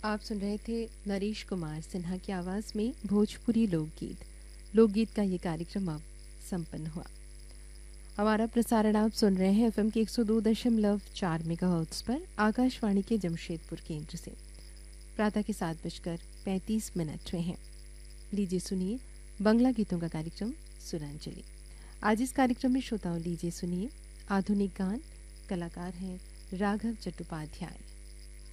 आप सुन रहे थे नरेश कुमार सिन्हा की आवाज़ में भोजपुरी लोकगीत। लोकगीत का ये कार्यक्रम अब संपन्न हुआ। हमारा प्रसारण आप सुन रहे हैं एफएम के 102.4 मेगाहर्ट्ज़ पर आकाशवाणी के जमशेदपुर केंद्र से। प्रातः के 7:35 में हैं। लीजिए सुनिए बंगला गीतों का कार्यक्रम सुरांजलि। आज इस कार्यक्रम में श्रोताओं लीजिए सुनिए आधुनिक गान। कलाकार हैं राघव चट्टोपाध्याय।